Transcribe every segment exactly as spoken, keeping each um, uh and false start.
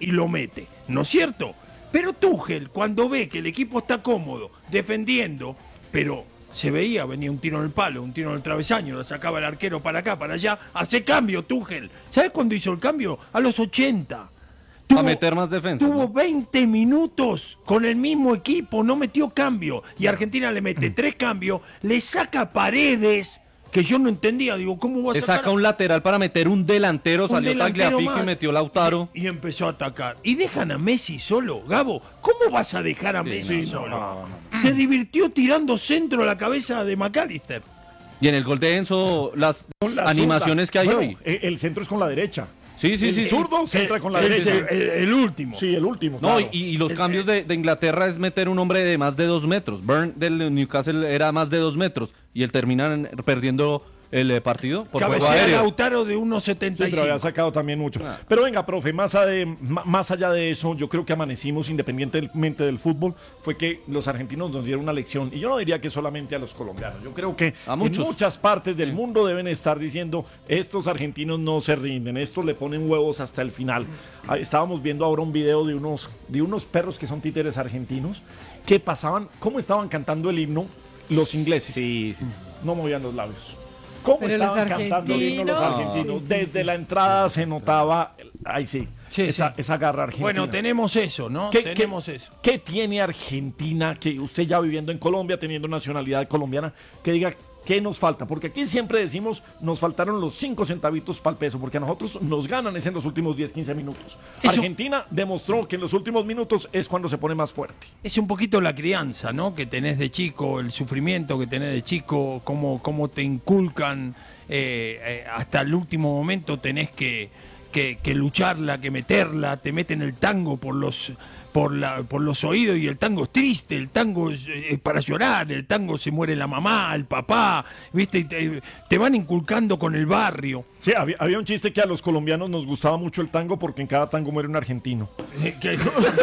y lo mete, ¿no es cierto? Pero Tuchel, cuando ve que el equipo está cómodo, defendiendo, pero se veía, venía un tiro en el palo, un tiro en el travesaño, lo sacaba el arquero para acá, para allá, hace cambio Tuchel. ¿Sabes cuándo hizo el cambio? A los ochenta. Tuvo, a meter más defensa. Tuvo ¿no? veinte minutos con el mismo equipo, no metió cambio. Y Argentina le mete tres cambios, le saca Paredes, que yo no entendía, digo, ¿cómo va a Le sacar? saca un lateral para meter un delantero, Un salió delantero Tagliafico más. y metió Lautaro. Y, y empezó a atacar. Y dejan a Messi solo, Gabo. ¿Cómo vas a dejar a Sí, Messi no, solo? no, no. Se divirtió tirando centro a la cabeza de McAllister. Y en el gol de Enzo, las Con la animaciones zurda. que hay Bueno, hoy. eh, El centro es con la derecha. Sí, sí, el sí. zurdo se entra con la El- derecha. el- el último. Sí, el último. No, claro. y, y los El- cambios de, de Inglaterra es meter un hombre de más de dos metros. Burn del Newcastle era más de dos metros. Y él termina perdiendo el eh, partido por juego Cabecea aéreo. Lautaro de uno Sí, setenta y pero había cinco. sacado también mucho. Ah. Pero venga, profe, más, ade- ma- más allá de eso, yo creo que amanecimos independientemente del fútbol, fue que los argentinos nos dieron una lección. Y yo no diría que solamente a los colombianos. Yo creo que A muchos. en muchas partes del mundo deben estar diciendo, estos argentinos no se rinden, estos le ponen huevos hasta el final. Ah, Estábamos viendo ahora un video de unos, de unos perros que son títeres argentinos, que pasaban, cómo estaban cantando el himno los ingleses. Sí, sí, sí. No movían los labios. ¿Cómo Pero los estaban cantando el himno los argentinos. argentinos? Sí, sí, Desde sí. la entrada se notaba, ay sí, Sí, esa, sí. esa garra argentina. Bueno, tenemos eso, ¿no? ¿Qué, tenemos qué- eso. ¿Qué tiene Argentina, que usted ya viviendo en Colombia, teniendo nacionalidad colombiana, que diga qué nos falta? Porque aquí siempre decimos, nos faltaron los cinco centavitos para el peso, porque a nosotros nos ganan es en los últimos diez, quince minutos. Eso- Argentina demostró que en los últimos minutos es cuando se pone más fuerte. Es un poquito la crianza, ¿no? Que tenés de chico, el sufrimiento que tenés de chico, cómo, cómo te inculcan, eh, eh, hasta el último momento tenés que, que, que lucharla, que meterla, te meten el tango por los, por, la, por los oídos y el tango es triste, el tango es, es para llorar, el tango se muere la mamá, el papá, ¿viste? Y te, te van inculcando con el barrio. Sí, había, había un chiste que a los colombianos nos gustaba mucho el tango porque en cada tango muere un argentino. Eh, que-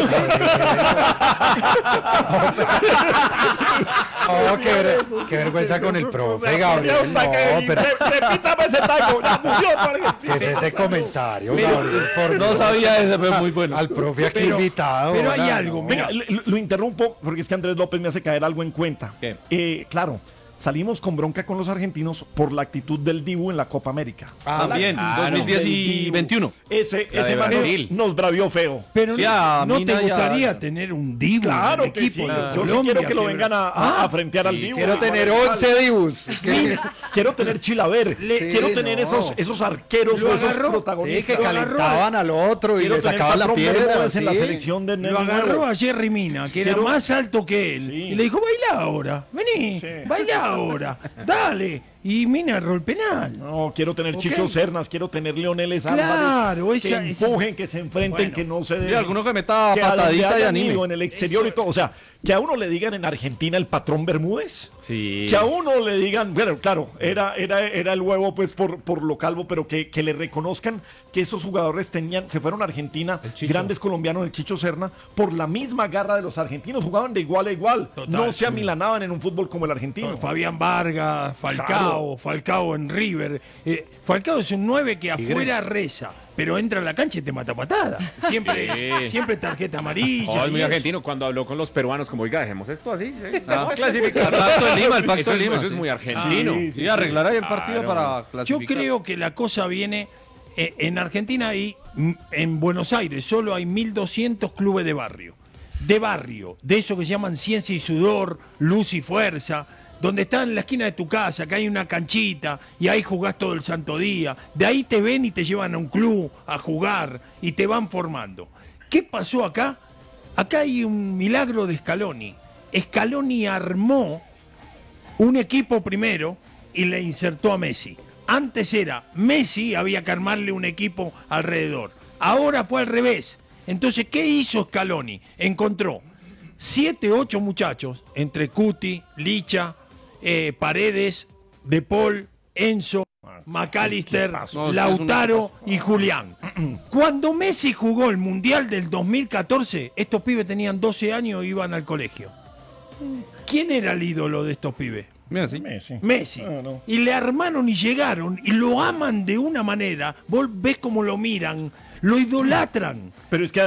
No, qué, ver- qué vergüenza con el profe, Gabriel. No, pero Repítame ese tango, ya murió otro ¿qué argentino. es ese comentario, Gabriel? Por No Dios. sabía eso, pero muy bueno. Al profe aquí Pero- invitado. pero hay ¿verdad? algo, No. Venga, lo, lo interrumpo porque es que Andrés López me hace caer algo en cuenta. ¿Qué? Eh, claro, salimos con bronca con los argentinos por la actitud del Dibu en la Copa América. Ah, También, Claro. dos mil diez Del y Dibu. veintiuno. Ese, La ese de man Brasil. nos bravió feo. Pero Sí, no, a ¿no mí te nadie- gustaría tener un Dibu Claro en el que equipo sí. de Yo sí Colombia? quiero que lo vengan a, a, a frentear al sí. Dibu. Quiero tener once Dibus. ¿Qué? Quiero tener Chilaver. Le- quiero Sí, tener no. esos, esos arqueros Lo o esos agarró. Sí, protagonistas. que calentaban al otro y Quiero le tener sacaban la patrón piedra. Bermúdez en la sí. selección de Lo agarró a Jerry Mina, que era Quiero- más alto que él. Sí. Y le dijo, baila ahora, vení, Sí. baila ahora, dale. Y Mina erró el penal. No, quiero tener Ok. Chicho Sernas, quiero tener Leoneles Claro, Álvarez, esa- que esa- empujen, que se enfrenten, Bueno. que no se Y den. alguno que meta que a donde patadita y hayan anime. ido en el exterior Eso- y todo. O sea, que a uno le digan en Argentina el patrón Bermúdez. Sí. Que a uno le digan, bueno, claro, era, era, era el huevo pues por, por lo calvo, pero que, que le reconozcan que esos jugadores tenían, se fueron a Argentina, grandes colombianos, el Chicho Serna, por la misma garra de los argentinos, jugaban de igual a igual, Total. no se amilanaban en un fútbol como el argentino. Fabián Vargas, Falcao, Claro. Falcao en River. Eh, Falcao es un nueve que afuera reza, pero entra a la cancha y te mata patada. Siempre, Sí. siempre tarjeta amarilla. Oh, es y muy eso. argentino cuando habló con los peruanos, como, oiga, dejemos esto así. ¿sí? Ah, Vamos a clasificar. El pacto de Lima, el pacto Eso de es, Lima, eso es sí. muy argentino. Sí, Sí, arreglar ahí el partido Claro. para Yo clasificar. creo que la cosa viene. eh, en Argentina hay, mm, en Buenos Aires, solo hay mil doscientos clubes de barrio. De barrio, de eso que se llaman ciencia y sudor, luz y fuerza, donde está en la esquina de tu casa, que hay una canchita y ahí jugás todo el santo día. De ahí te ven y te llevan a un club a jugar y te van formando. ¿Qué pasó acá? Acá hay un milagro de Scaloni. Scaloni armó un equipo primero y le insertó a Messi. Antes era Messi, había que armarle un equipo alrededor. Ahora fue al revés. Entonces, ¿qué hizo Scaloni? Encontró siete, ocho muchachos, entre Cuti, Licha, eh, Paredes, De Paul, Enzo, McAllister, No, es que es Lautaro y Julián. Cuando Messi jugó el Mundial del dos mil catorce, estos pibes tenían doce años y iban al colegio. ¿Quién era el ídolo de estos pibes? Mira, sí. Messi. Messi. Ah, no. Y le armaron y llegaron y lo aman de una manera. Vos ves cómo lo miran, lo idolatran. Pero es que